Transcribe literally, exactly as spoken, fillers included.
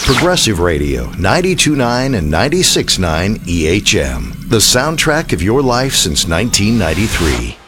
Progressive Radio, ninety-two point nine and ninety-six point nine E H M. The soundtrack of your life since nineteen ninety-three.